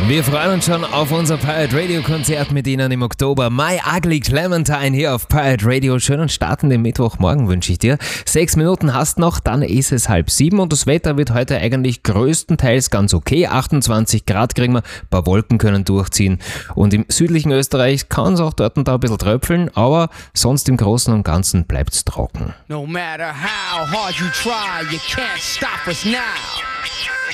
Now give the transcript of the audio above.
Wir freuen uns schon auf unser Pirate Radio Konzert mit Ihnen im Oktober. My Ugly Clementine hier auf Pirate Radio. Schönen startenden Mittwochmorgen wünsche ich dir. 6 Minuten hast noch, dann ist es 6:30 und das Wetter wird heute eigentlich größtenteils ganz okay. 28 Grad kriegen wir, ein paar Wolken können durchziehen und im südlichen Österreich kann es auch dort und da ein bisschen tröpfeln, aber sonst im Großen und Ganzen bleibt es trocken. No matter how hard you try, you can't stop us now.